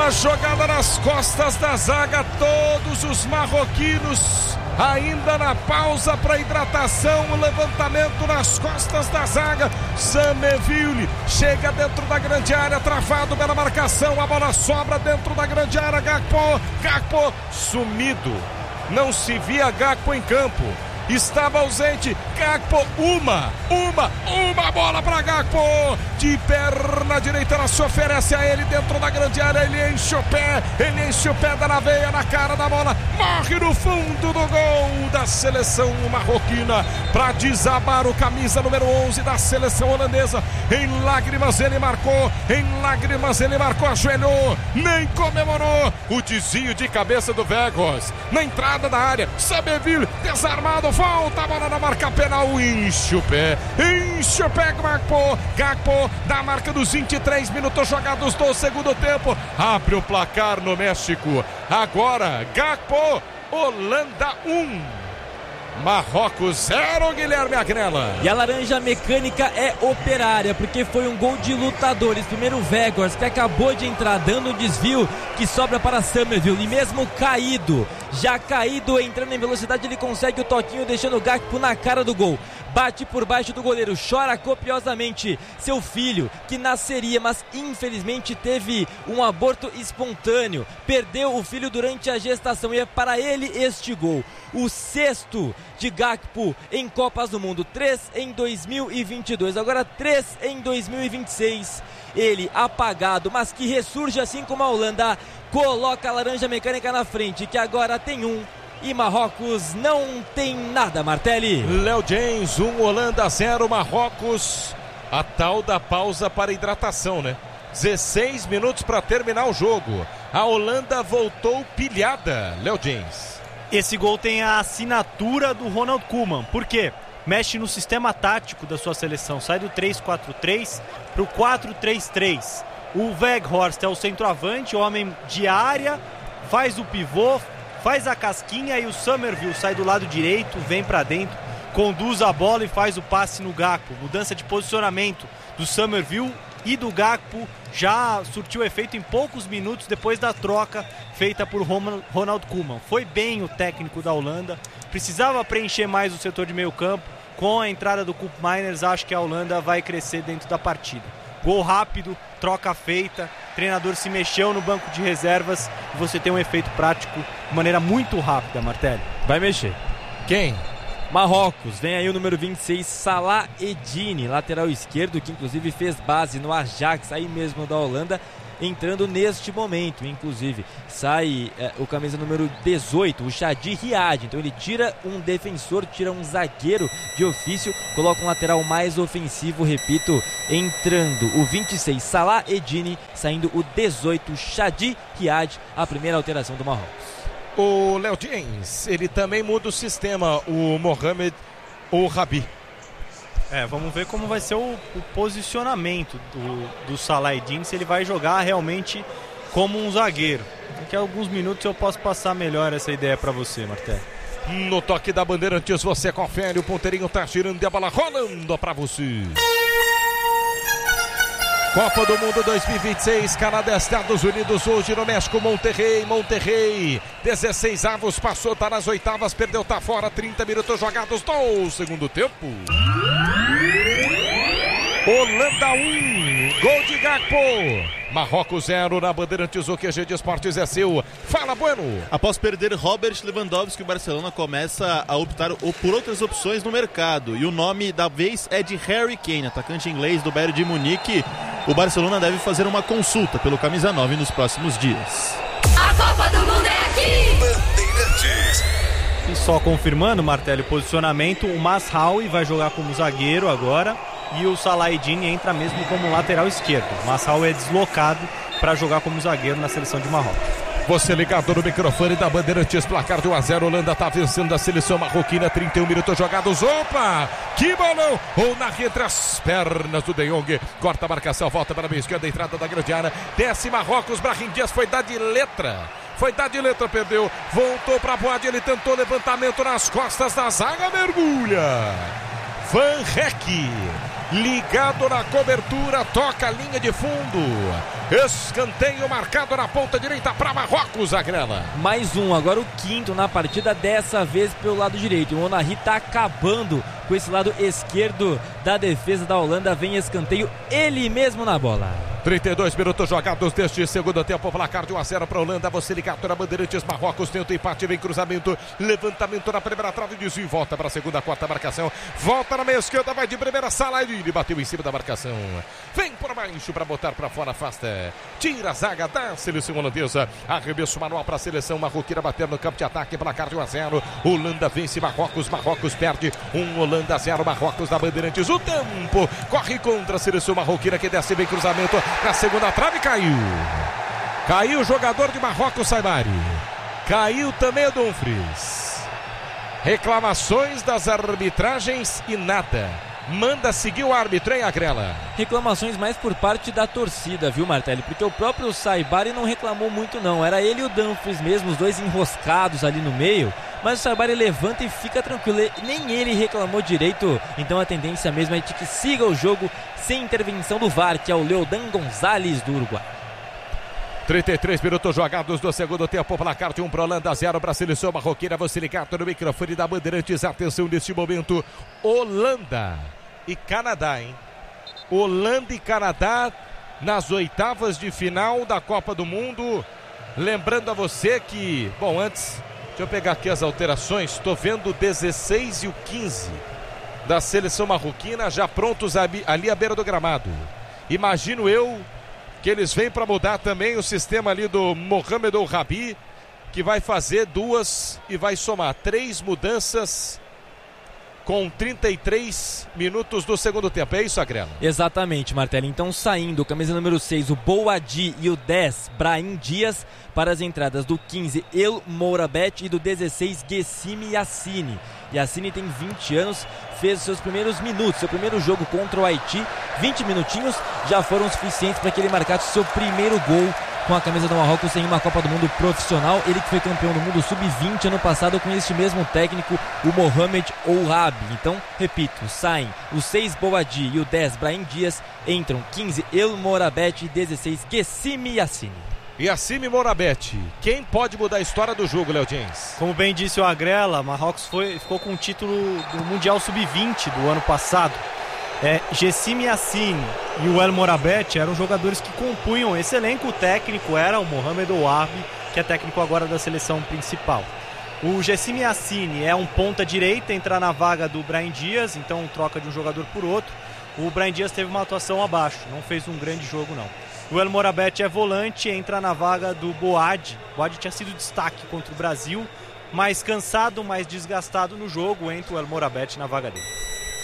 Uma jogada nas costas da zaga, todos os marroquinos ainda na pausa para hidratação, o levantamento nas costas da zaga. Sameville chega dentro da grande área, travado pela marcação, a bola sobra dentro da grande área. Gakpo sumido, não se via Gakpo em campo, estava ausente. Gakpo, uma bola para Gakpo, de perna direita, ela se oferece a ele dentro da grande área, ele enche o pé, dá na veia, na cara da bola, morre no fundo do gol da seleção marroquina, para desabar o camisa número 11 da seleção holandesa. Em lágrimas ele marcou, ajoelhou, nem comemorou. O desvio de cabeça do Weghorst na entrada da área, Sameville desarmado, volta a bola na marca penal, enche o pé, Gakpo, da marca dos 23 minutos jogados do segundo tempo, abre o placar no México. Agora Gakpo, Holanda 1, Marrocos 0, Guilherme Agnella. E a laranja mecânica é operária, porque foi um gol de lutadores. Primeiro o Weghorst, que acabou de entrar, dando um desvio que sobra para Sameville, e mesmo já caído, entrando em velocidade, ele consegue o toquinho, deixando o Gakpo na cara do gol. Bate por baixo do goleiro, chora copiosamente. Seu filho, que nasceria, mas infelizmente teve um aborto espontâneo, perdeu o filho durante a gestação, e é para ele este gol. O sexto de Gakpo em Copas do Mundo, 3 em 2022, agora 3 em 2026. Ele apagado, mas que ressurge assim como a Holanda, coloca a laranja mecânica na frente, que agora tem 1. E Marrocos não tem nada, Martelli. Léo James, 1, Holanda 0, Marrocos. A tal da pausa para hidratação, né? 16 minutos para terminar o jogo. A Holanda voltou pilhada, Léo James. Esse gol tem a assinatura do Ronald Koeman. Por quê? Mexe no sistema tático da sua seleção. Sai do 3-4-3 para o 4-3-3. O Weghorst é o centroavante, homem de área, faz o pivô, faz a casquinha, e o Sameville sai do lado direito, vem para dentro, conduz a bola e faz o passe no Gakpo. Mudança de posicionamento do Sameville e do Gakpo já surtiu efeito em poucos minutos depois da troca feita por Ronald Koeman. Foi bem o técnico da Holanda, precisava preencher mais o setor de meio campo. Com a entrada do Koopmeiners, acho que a Holanda vai crescer dentro da partida. Gol rápido, troca feita, treinador se mexeu no banco de reservas e você tem um efeito prático de maneira muito rápida, Martelli. Vai mexer. Quem? Marrocos, vem aí o número 26, Salah Eddine, lateral esquerdo, que inclusive fez base no Ajax, aí mesmo da Holanda, entrando neste momento. Inclusive sai o camisa número 18, o Shadi Riad. Então ele tira um defensor, tira um zagueiro de ofício, coloca um lateral mais ofensivo, repito, entrando o 26, Salah Eddine, saindo o 18, Shadi Riad, a primeira alteração do Marrocos. O Léo James, ele também muda o sistema, o Mohamed ou Rabi. Vamos ver como vai ser o posicionamento do Salah Eddine, se ele vai jogar realmente como um zagueiro. Daqui a alguns minutos eu posso passar melhor essa ideia para você, Martelli. No toque da Bandeirantes você confere, o ponteirinho tá girando e a bola rolando para você. Copa do Mundo 2026, Canadá, Estados Unidos, hoje no México, Monterrey, 16 avos, passou, tá nas oitavas, perdeu, tá fora, 30 minutos jogados do segundo tempo. Holanda 1, gol de Gakpo. Marrocos 0 na Bandeirantes, o QG de Esportes é seu. Fala, Bueno. Após perder Robert Lewandowski, o Barcelona começa a optar por outras opções no mercado. E o nome da vez é de Harry Kane, atacante inglês do Bayern de Munique. O Barcelona deve fazer uma consulta pelo camisa 9 nos próximos dias. A Copa do Mundo é aqui! Bandeirantes. E só confirmando, Martelli, o posicionamento, o Mazraoui vai jogar como zagueiro agora. E o Salah Eddine entra mesmo como lateral esquerdo. O Mazraoui é deslocado para jogar como zagueiro na seleção de Marrocos. Você ligado no microfone da Bandeirantes, placar de 1-0, Holanda está vencendo a seleção marroquina, 31 minutos jogados, opa, que bolão, ou na entre as pernas do De Jong, corta a marcação, volta para a meia esquerda, entrada da grande área, desce Marrocos, Brahim Dias foi dar de letra, perdeu, voltou para a boade, ele tentou levantamento nas costas da zaga, mergulha, Van Rek, ligado na cobertura, toca a linha de fundo. Escanteio marcado na ponta direita para Marrocos, Agrela. Mais um, agora o quinto na partida, dessa vez pelo lado direito. O Onahí está acabando com esse lado esquerdo da defesa da Holanda. Vem escanteio, ele mesmo na bola. 32 minutos jogados deste segundo tempo, placar de 1-0 para a Holanda. Você ligado na Bandeirantes, Marrocos tenta o empate, vem cruzamento, levantamento na primeira trave, desvio, volta para a segunda, quarta marcação, volta na meia esquerda, vai de primeira, Salahini bateu em cima da marcação, vem por baixo para botar para fora, afasta, tira a zaga da seleção holandesa, arremesso manual para a seleção marroquina, bater no campo de ataque, placar de 1-0, Holanda vence Marrocos, Marrocos perde, Holanda 0, Marrocos na Bandeirantes, o tempo corre contra a seleção marroquina que desce, vem cruzamento na segunda trave, caiu o jogador de Marrocos, Saibari, caiu também o Dumfries. Reclamações das arbitragens e nada. Manda seguir o árbitro, hein, Agrela? Reclamações mais por parte da torcida, viu, Martelli? Porque o próprio Saibari não reclamou muito, não. Era ele e o Dumfries mesmo, os dois enroscados ali no meio. Mas o Saibari levanta e fica tranquilo. Nem ele reclamou direito. Então a tendência mesmo é de que siga o jogo sem intervenção do VAR, que é o Leodan Gonzalez do Uruguai. 33 minutos jogados do segundo tempo, placar de 1 para Holanda, 0 para a seleção marroquina. Você ligado no microfone da Bandeirantes, atenção neste momento, Holanda e Canadá, hein? Holanda e Canadá nas oitavas de final da Copa do Mundo. Lembrando a você que, bom, antes, deixa eu pegar aqui as alterações, estou vendo o 16 e o 15 da seleção marroquina já prontos ali à beira do gramado. Imagino eu que eles vêm para mudar também o sistema ali do Mohamed El Rabi, que vai fazer 2 e vai somar 3 mudanças com 33 minutos do segundo tempo. É isso, Agrela? Exatamente, Martelli. Então, saindo, camisa número 6, o Boadi, e o 10, Brahim Dias, para as entradas do 15, El Mourabet, e do 16, Guessimi Yassine. Yassine tem 20 anos, fez seus primeiros minutos, seu primeiro jogo contra o Haiti. 20 minutinhos já foram suficientes para que ele marcasse seu primeiro gol com a camisa do Marrocos em uma Copa do Mundo profissional. Ele que foi campeão do mundo sub-20 ano passado com este mesmo técnico, o Mohamed El Rabi. Então, repito, saem o 6 Boadi e o 10 Brahim Dias, entram 15 El Mourabet e 16 Guessimi Yassine. Yassine Mourabet, quem pode mudar a história do jogo, Léo Jens? Como bem disse o Agrela, Marrocos ficou com o título do Mundial Sub-20 do ano passado. Guessimi Yassine e o El Mourabet eram jogadores que compunham esse elenco. O técnico era o Mohamed El Rabi, que é técnico agora da seleção principal. O Guessimi Yassine é um ponta direita, entrar na vaga do Brahim Dias, então troca de um jogador por outro. O Brahim Dias teve uma atuação abaixo, não fez um grande jogo não. O El Mourabet é volante, entra na vaga do Boadi. Boadi tinha sido destaque contra o Brasil, mais cansado, mais desgastado no jogo, entra o El Mourabet na vaga dele.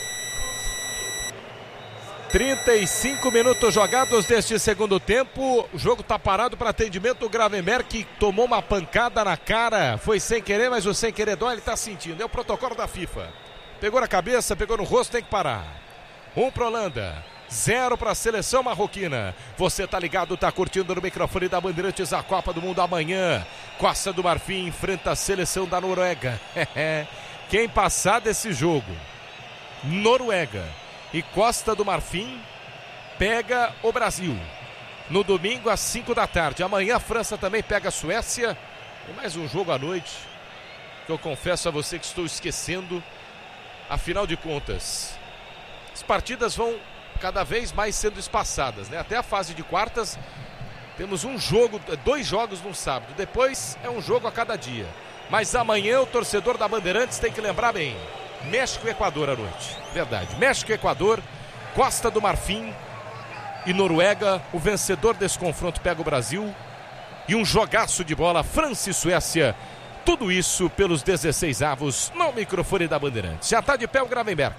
35 minutos jogados deste segundo tempo. O jogo está parado para atendimento. O Gravenberg, que tomou uma pancada na cara, foi sem querer, mas o sem querer dói, ele está sentindo. É o protocolo da FIFA. Pegou na cabeça, pegou no rosto, tem que parar. 1 para Holanda, 0 para a seleção marroquina. Você tá ligado, tá curtindo no microfone da Bandeirantes a Copa do Mundo amanhã. Costa do Marfim enfrenta a seleção da Noruega. Quem passar desse jogo, Noruega e Costa do Marfim, pega o Brasil. No domingo às 5 da tarde. Amanhã a França também pega a Suécia. E mais um jogo à noite, que eu confesso a você que estou esquecendo. Afinal de contas, as partidas vão cada vez mais sendo espaçadas, né? Até a fase de quartas temos 2 jogos no sábado, depois é um jogo a cada dia. Mas amanhã o torcedor da Bandeirantes tem que lembrar bem: México e Equador à noite, verdade, México e Equador, Costa do Marfim e Noruega. O vencedor desse confronto pega o Brasil, e um jogaço de bola, França e Suécia. Tudo isso pelos 16avos no microfone da Bandeirantes. Já está de pé o Gravenberg.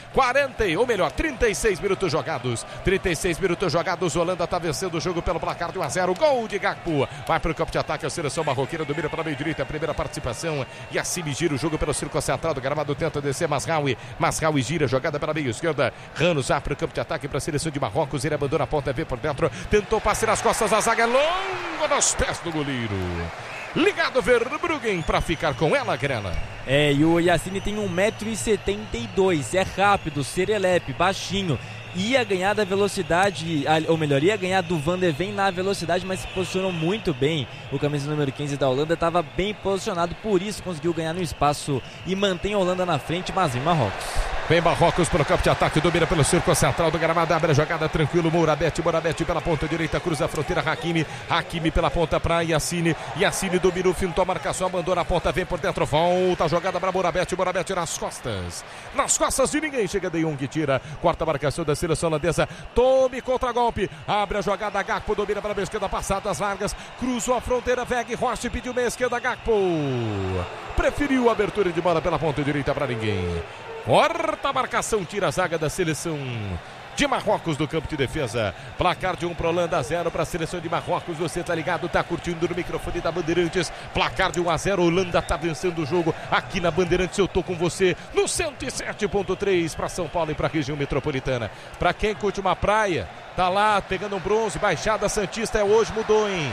36 minutos jogados. 36 minutos jogados. Holanda está vencendo o jogo pelo placar de 1-0. Gol de Gakpo. Vai para o campo de ataque. A seleção marroquina domina para a meio direita. A primeira participação. E assim gira o jogo pelo círculo central do gramado. Tenta descer Masraoui. Masraoui gira. Jogada pela meio esquerda. Ramos vai para o campo de ataque para a seleção de Marrocos. Ele abandona a ponta. Vê por dentro. Tentou passe nas costas. A zaga é longa nos pés do goleiro. Ligado Verbruggen para ficar com ela, Grela. E o Yassine tem 1,72 m, é rápido, serelepe, baixinho. Ia ganhar da velocidade, ou melhor, ia ganhar do Van de Ven na velocidade, mas se posicionou muito bem. O camisa número 15 da Holanda estava bem posicionado, por isso conseguiu ganhar no espaço e mantém a Holanda na frente, mas em Marrocos. Vem Marrocos pelo campo de ataque, domina pelo círculo central do gramado, abre a jogada tranquilo, Mourabete pela ponta direita, cruza a fronteira, Hakimi pela ponta para Yassine domina o fintou a marcação, abandona a ponta, vem por dentro, volta a jogada para Mourabete nas costas de ninguém, chega De Jong, tira, quarta marcação da seleção holandesa, tome contra-golpe, abre a jogada, Gakpo domina pela esquerda, passadas largas, cruzou a fronteira, Weghorst pediu meia esquerda, Gakpo preferiu a abertura de bola pela ponta direita para ninguém. Corta a marcação, tira a zaga da seleção de Marrocos do campo de defesa. Placar de 1 para Holanda, 0 para a seleção de Marrocos. Você tá ligado, tá curtindo no microfone da Bandeirantes. Placar de 1-0, Holanda tá vencendo o jogo aqui na Bandeirantes. Eu tô com você no 107.3 para São Paulo e para a região metropolitana. Para quem curte uma praia, tá lá pegando um bronze, Baixada Santista hoje mudou, hein?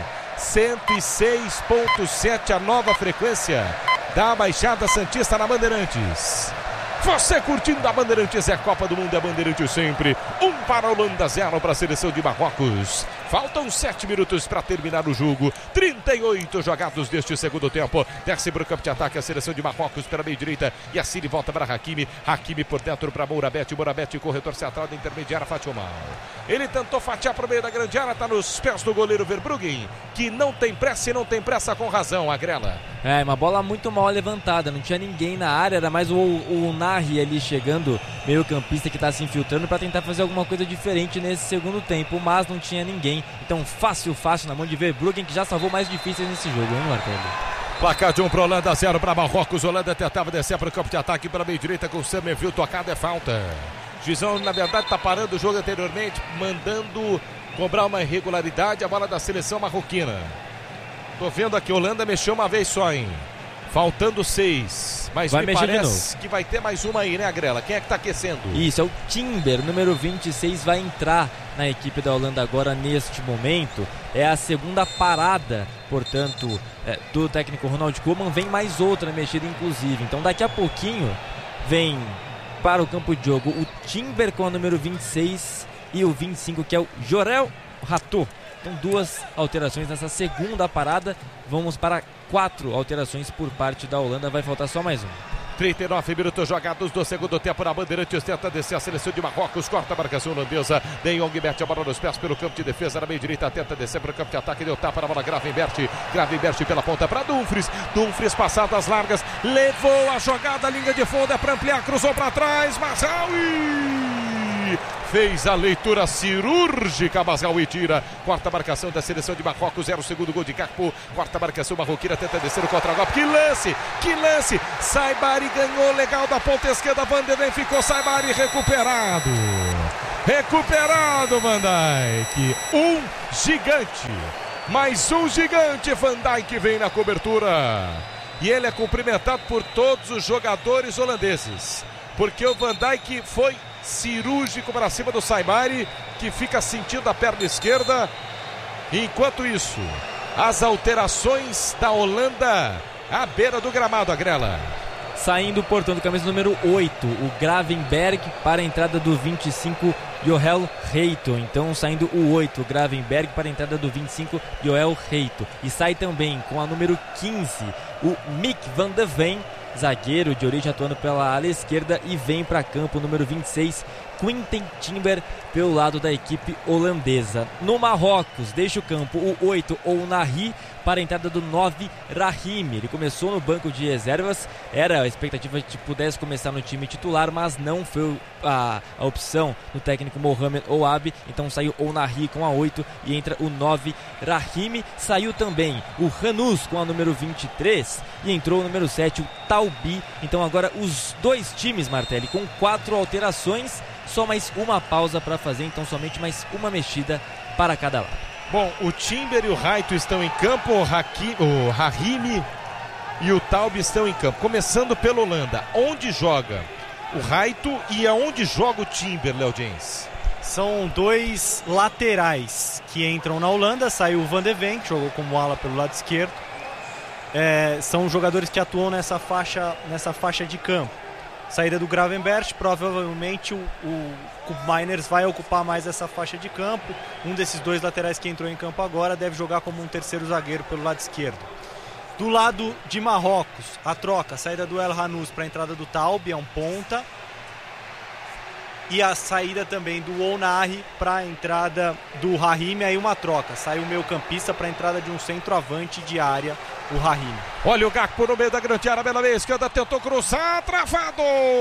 106.7 a nova frequência da Baixada Santista na Bandeirantes. Você curtindo a Bandeirantes, é a Copa do Mundo, é a Bandeirantes sempre. 1 para a Holanda, 0 para a seleção de Marrocos. Faltam 7 minutos para terminar o jogo. 38 jogados deste segundo tempo. Desce para o campo de ataque a seleção de Marrocos pela meia direita. Yassine volta para Hakimi por dentro para Mourabete, corredor central da intermediária, Fátima. Ele tentou fatiar para o meio da grande área, está nos pés do goleiro Verbruggen, que não tem pressa e não tem pressa com razão, Agrela. Uma bola muito mal levantada, não tinha ninguém na área, era mais o Nahi ali chegando, meio campista que está se infiltrando para tentar fazer alguma coisa diferente nesse segundo tempo, mas não tinha ninguém. Então fácil na mão de Verbruggen, que já salvou mais difíceis nesse jogo, hein, Marcelo? Placar de 1 para Holanda, 0 para Marrocos. Holanda tentava descer para o campo de ataque pela meia direita com o Summerville, tocada é falta. Gizão, na verdade, está parando o jogo anteriormente, mandando cobrar uma irregularidade, a bola da seleção marroquina. Tô vendo aqui, Holanda mexeu uma vez só, hein? Faltando 6. Mas vai, me parece que vai ter mais uma aí, né, Agrela? Quem é que tá aquecendo? Isso, é o Timber, número 26, vai entrar na equipe da Holanda agora neste momento. É a segunda parada, portanto, do técnico Ronald Koeman. Vem mais outra mexida, inclusive. Então daqui a pouquinho vem para o campo de jogo o Timber com o número 26 e o 25, que é o Jorel Rato. Então 2 alterações nessa segunda parada. Vamos para 4 alterações por parte da Holanda. Vai faltar só mais um. 39 minutos jogados do segundo tempo na Bandeirantes. Tenta descer a seleção de Marrocos. Corta a marcação holandesa. De Jong mete a bola nos pés pelo campo de defesa. Na meia direita tenta descer para o campo de ataque. Deu tapa na bola. Gravenberch pela ponta para Dumfries. Dumfries passadas largas. Levou a jogada. Linha de fundo é para ampliar. Cruzou para trás. Mazraoui fez a leitura cirúrgica. Mazraoui tira. Quarta marcação da seleção de Marrocos. 0 segundo gol de Gakpo. Quarta marcação marroquina. Tenta descer o contra-golpe. Que lance! Saibari ganhou legal da ponta esquerda. Van de Ven ficou. Saibari recuperado, Van Dijk. Um gigante. Mais um gigante. Van Dijk vem na cobertura. E ele é cumprimentado por todos os jogadores holandeses. Porque o Van Dijk foi cirúrgico para cima do Saibari, que fica sentindo a perna esquerda. Enquanto isso, as alterações da Holanda à beira do gramado, Agrela. Saindo, portanto, camisa número 8, o Gravenberch, para a entrada do 25, Joel Reito. Então saindo o 8, o Gravenberch, para a entrada do 25, Joel Reito. E sai também com a número 15, o Mick van de Ven, zagueiro de origem, atuando pela ala esquerda, e vem para campo o número 26, Quinten Timber, pelo lado da equipe holandesa. No Marrocos, deixa o campo o 8, ou Nahi, para a entrada do 9, Rahimi. Ele começou no banco de reservas, era a expectativa de que pudesse começar no time titular, mas não foi a opção do técnico Mohamed Ouabi, então saiu o Nahi com a 8 e entra o 9, Rahimi. Saiu também o Hanous com a número 23 e entrou o número 7, o Taubi. Então agora os dois times, Martelli, com 4 alterações, só mais uma pausa para fazer, então somente mais uma mexida para cada lado. Bom, o Timber e o Raito estão em campo, o Rahimi e o Taubi estão em campo. Começando pela Holanda, onde joga o Raito e aonde joga o Timber, Léo Jens? São 2 laterais que entram na Holanda. Saiu o Van de Ven, que jogou como ala pelo lado esquerdo. são jogadores que atuam nessa faixa de campo. Saída do Gravenberch, provavelmente o Miners vai ocupar mais essa faixa de campo. Um desses dois laterais que entrou em campo agora deve jogar como um terceiro zagueiro pelo lado esquerdo. Do lado de Marrocos, a troca, saída do El Hanous para a entrada do Taubi, é um ponta. E a saída também do Ounahi para a entrada do Rahimi, aí uma troca. Sai o meio campista para a entrada de um centroavante de área, o Rahimi. Olha o Gakpo no meio da grande área, pela meia esquerda, tentou cruzar, travado!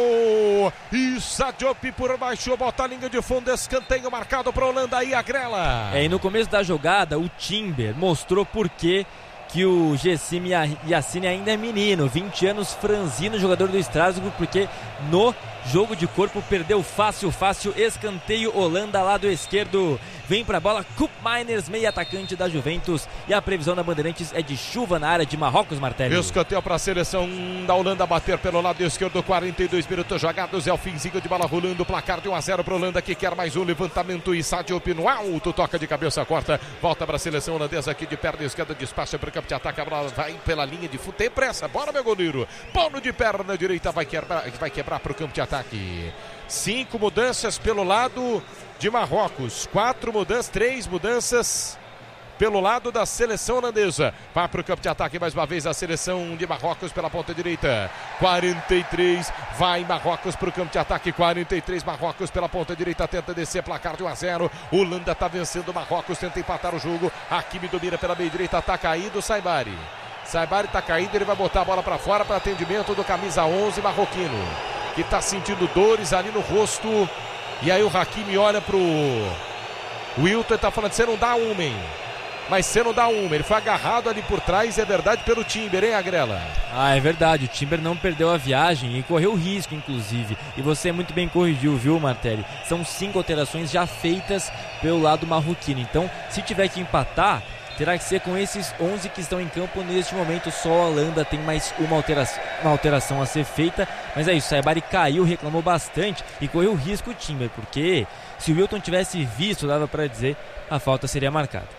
E Diop por baixo, bota a linha de fundo, escanteio marcado para a Holanda, aí agrela. E no começo da jogada, o Timber mostrou por que o Gessim Yassine ainda é menino, 20 anos, franzino, jogador do Strasbourg, porque no jogo de corpo perdeu fácil, escanteio, Holanda, lado esquerdo, vem pra bola, Koop Miners, meio atacante da Juventus, e a previsão da Bandeirantes é de chuva na área de Marrocos, Martelli. Escanteio para a seleção da Holanda bater pelo lado esquerdo, 42 minutos jogados, é o finzinho de bola rolando, placar de 1-0 para a Holanda, que quer mais um levantamento, e Diop no alto, toca de cabeça, corta, volta para a seleção holandesa aqui de perna esquerda, despacha para o campo de ataque, a bola vai pela linha de fundo, tem pressa, bora meu goleiro, Paulo de perna direita, vai quebrar para o campo de ataque. 5 mudanças pelo lado de Marrocos, 3 mudanças pelo lado da seleção holandesa. Vai para o campo de ataque mais uma vez a seleção de Marrocos pela ponta direita. 43, vai Marrocos para o campo de ataque. 43, Marrocos pela ponta direita, tenta descer, placar de 1-0. Holanda está vencendo Marrocos, tenta empatar o jogo. Hakimi domina pela meia direita, está caído Saibari. Saibari está caído, ele vai botar a bola para fora para atendimento do camisa 11 marroquino, que está sentindo dores ali no rosto. E aí o Hakimi olha pro Wilton e está falando: você não dá uma, hein? Mas você não dá uma. Ele foi agarrado ali por trás, é verdade, pelo Timber, hein, Agrela? É verdade, o Timber não perdeu a viagem e correu risco, inclusive. E você muito bem corrigiu, viu, Martelli? São 5 alterações já feitas pelo lado marroquino. Então, se tiver que empatar, terá que ser com esses 11 que estão em campo neste momento. Só a Holanda tem mais uma alteração a ser feita. Mas é isso, Saibari caiu, reclamou bastante e correu risco o Timber, porque se o Wilton tivesse visto, dava para dizer, a falta seria marcada.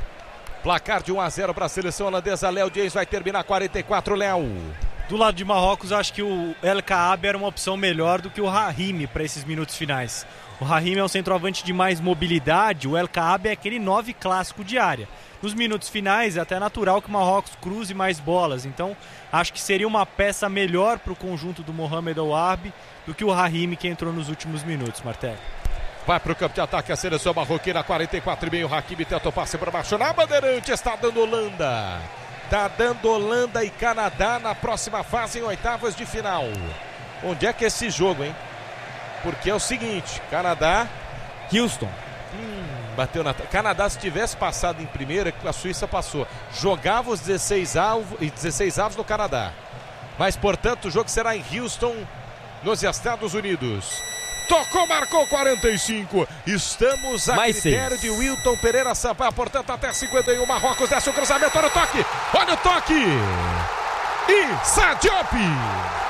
Placar de 1-0 para a seleção holandesa. Léo Dias vai terminar 44, Léo. Do lado de Marrocos, acho que o El Kaabi era uma opção melhor do que o Rahimi para esses minutos finais. O Rahimi é um centroavante de mais mobilidade, o El Kaabi é aquele 9 clássico de área. Nos minutos finais é até natural que o Marrocos cruze mais bolas, então acho que seria uma peça melhor para o conjunto do Mohamed Ouarbi do que o Rahimi, que entrou nos últimos minutos, Martelli. Vai para o campo de ataque a seleção marroquina, 44,5. Hakimi tenta o passe para baixo na Bandeirante, está dando Holanda. Está dando Holanda e Canadá na próxima fase, em oitavas de final. Onde é que é esse jogo, hein? Porque é o seguinte, Canadá... Houston. Bateu na... Canadá, se tivesse passado em primeira, a Suíça passou. Jogava os 16 avos no Canadá. Mas, portanto, o jogo será em Houston, nos Estados Unidos. Tocou, marcou 45. Estamos a mais critério 6 de Wilton Pereira Sampaio. Portanto, até 51. Marrocos desce o cruzamento. Olha o toque. Olha o toque. E Diop.